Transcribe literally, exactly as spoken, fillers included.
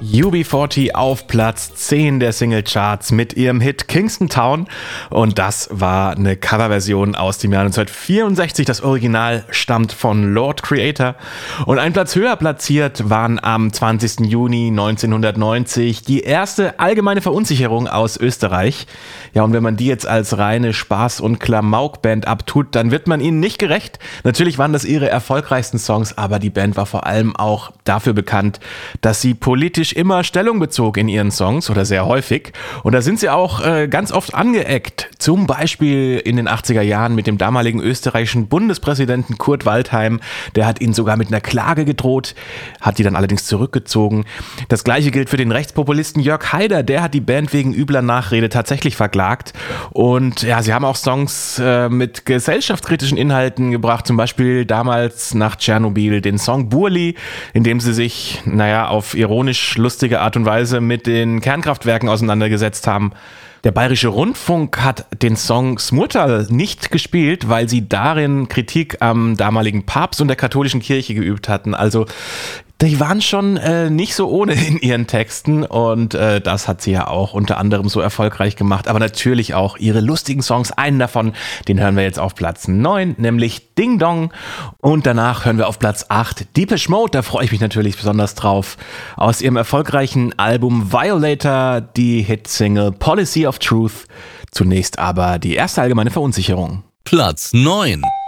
U B vierzig auf Platz zehn der Singlecharts mit ihrem Hit Kingston Town, und das war eine Coverversion aus dem Jahr neunzehnhundertvierundsechzig. Das Original stammt von Lord Creator, und ein Platz höher platziert waren am zwanzigsten Juni neunzehnhundertneunzig die erste allgemeine Verunsicherung aus Österreich. Ja, und wenn man die jetzt als reine Spaß- und Klamauk-Band abtut, dann wird man ihnen nicht gerecht. Natürlich waren das ihre erfolgreichsten Songs, aber die Band war vor allem auch dafür bekannt, dass sie politisch immer Stellung bezog in ihren Songs, oder sehr häufig. Und da sind sie auch äh, ganz oft angeeckt. Zum Beispiel in den achtziger Jahren mit dem damaligen österreichischen Bundespräsidenten Kurt Waldheim. Der hat ihnen sogar mit einer Klage gedroht, hat die dann allerdings zurückgezogen. Das gleiche gilt für den Rechtspopulisten Jörg Haider. Der hat die Band wegen übler Nachrede tatsächlich verklagt. Und ja, sie haben auch Songs äh, mit gesellschaftskritischen Inhalten gebracht. Zum Beispiel damals nach Tschernobyl den Song Burli, in dem sie sich, naja, auf ironisch lustige Art und Weise mit den Kernkraftwerken auseinandergesetzt haben. Der Bayerische Rundfunk hat den Song Smurtal nicht gespielt, weil sie darin Kritik am damaligen Papst und der katholischen Kirche geübt hatten. Also die waren schon äh, nicht so ohne in ihren Texten, und äh, das hat sie ja auch unter anderem so erfolgreich gemacht. Aber natürlich auch ihre lustigen Songs. Einen davon, den hören wir jetzt auf Platz neun, nämlich Ding Dong. Und danach hören wir auf Platz acht Depeche Mode. Da freue ich mich natürlich besonders drauf. Aus ihrem erfolgreichen Album Violator die Hitsingle Policy of Truth. Zunächst aber die erste allgemeine Verunsicherung. Platz neun.